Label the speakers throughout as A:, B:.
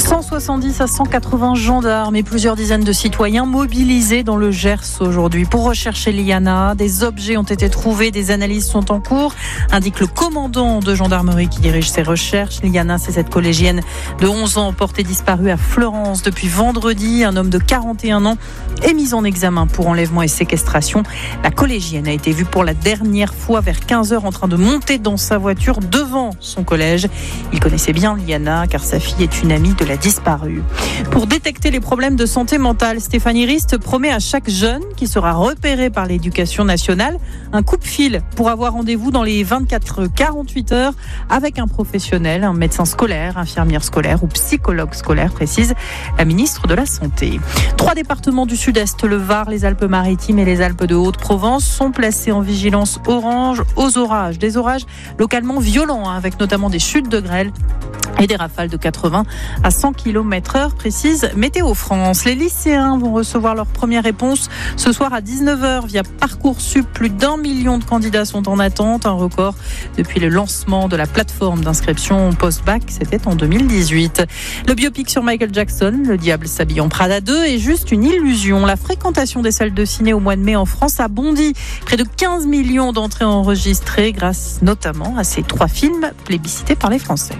A: 170 à 180 gendarmes et plusieurs dizaines de citoyens mobilisés dans le Gers aujourd'hui pour rechercher Liana. Des objets ont été trouvés, des analyses sont en cours, indique le commandant de gendarmerie qui dirige ces recherches. Liana, c'est cette collégienne de 11 ans portée disparue à Fleurance depuis vendredi. Un homme de 41 ans est mis en examen pour enlèvement et séquestration. La collégienne a été vue pour la dernière fois vers 15h en train de monter dans sa voiture devant son collège. Il connaissait bien Liana car sa fille est une amie de la disparue. Pour détecter les problèmes de santé mentale, Stéphanie Rist promet à chaque jeune qui sera repéré par l'éducation nationale un coup de fil pour avoir rendez-vous dans les 24-48 heures avec un professionnel, un médecin scolaire, infirmière scolaire ou psychologue scolaire, précise la ministre de la Santé. 3 départements du Sud-Est, le Var, les Alpes-Maritimes et les Alpes de Haute-Provence sont placés en vigilance orange aux orages. Des orages localement violents avec notamment des chutes de grêle et des rafales de 80 à 100 km/h, précise Météo France. Les lycéens vont recevoir leur première réponse ce soir à 19h via Parcoursup. Plus d'1 million de candidats sont en attente, un record depuis le lancement de la plateforme d'inscription post-bac, c'était en 2018. Le biopic sur Michael Jackson, Le diable s'habille en Prada 2, est juste une illusion. La fréquentation des salles de ciné au mois de mai en France a bondi. Près de 15 millions d'entrées enregistrées grâce notamment à ces 3 films plébiscités par les Français.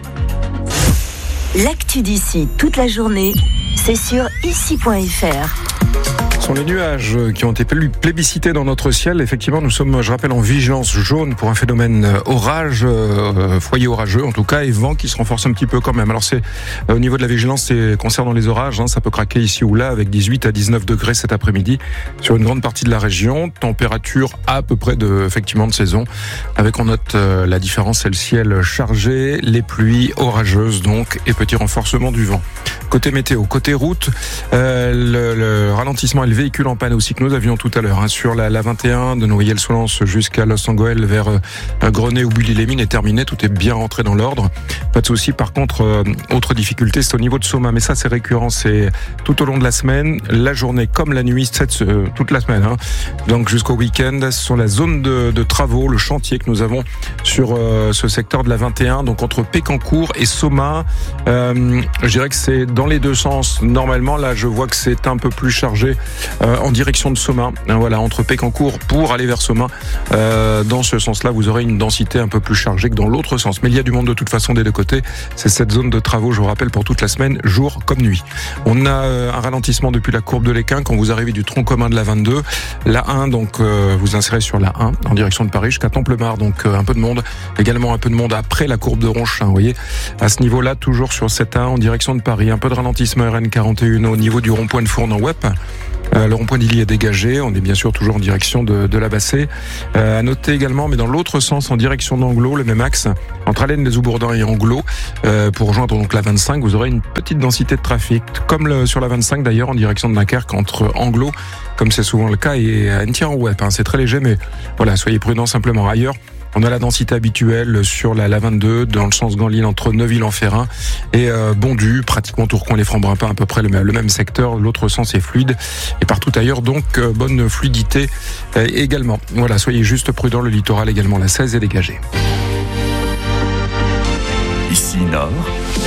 B: L'actu d'ici toute la journée, c'est sur ici.fr.
C: Ce sont les nuages qui ont été plébiscités dans notre ciel. Effectivement, nous sommes, je rappelle, en vigilance jaune pour un phénomène orage, foyer orageux en tout cas, et vent qui se renforce un petit peu quand même. Alors c'est au niveau de la vigilance, c'est concernant les orages, ça peut craquer ici ou là avec 18 à 19 degrés cet après-midi sur une grande partie de la région. Température à peu près de saison, avec on note la différence, c'est le ciel chargé, les pluies orageuses donc et petit renforcement du vent. Côté météo, côté route, le ralentissement et le véhicule en panne aussi que nous avions tout à l'heure sur la 21 de Noyelles-sous-Lens jusqu'à Los-Angoël vers Grenay ou Bully-les-Mines est terminé, tout est bien rentré dans l'ordre, pas de souci. Par contre, autre difficulté, c'est au niveau de Soma, mais ça c'est récurrent, c'est tout au long de la semaine, la journée comme la nuit, toute la semaine, donc jusqu'au week-end. Ce sont la zone de travaux, le chantier que nous avons sur ce secteur de la 21, donc entre Pécancourt et Soma. Je dirais que c'est dans les deux sens. Normalement, là, je vois que c'est un peu plus chargé en direction de Soma. Voilà, entre Pécancourt pour aller vers Soma. Dans ce sens-là, vous aurez une densité un peu plus chargée que dans l'autre sens. Mais il y a du monde de toute façon des deux côtés. C'est cette zone de travaux, je vous rappelle, pour toute la semaine, jour comme nuit. On a un ralentissement depuis la courbe de l'Équin quand vous arrivez du tronc commun de la 22. La 1, donc vous insérez sur la 1 en direction de Paris jusqu'à Templemar. Donc un peu de monde. Également un peu de monde après la courbe de Ronchin. Vous voyez, à ce niveau-là, toujours sur cette 1 en direction de Paris. Un peu de ralentissement RN41 au niveau du rond-point de Fournon-Wep. Le rond-point d'Illy est dégagé. On est bien sûr toujours en direction de la Bassée. À noter également, mais dans l'autre sens, en direction d'Anglo, le même axe entre Allaine-les-Oubourdins et Anglo, pour rejoindre donc la 25, vous aurez une petite densité de trafic, comme sur la 25 d'ailleurs, en direction de Dunkerque, entre Anglo, comme c'est souvent le cas, et Antier-en-Wep. C'est très léger, mais voilà, soyez prudents simplement. Ailleurs, on a la densité habituelle sur la 22 dans le sens Ganlille entre Neuville-en-Ferrin et Bondu, pratiquement Tourcoing-les-Francs-Brapins, à peu près le même secteur. L'autre sens est fluide et partout ailleurs donc bonne fluidité également. Voilà, soyez juste prudents. Le littoral également, la 16 est dégagée.
D: Ici Nord.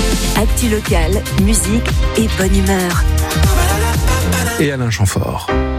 B: Actu locale, musique et bonne humeur.
C: Et Alain Chamfort.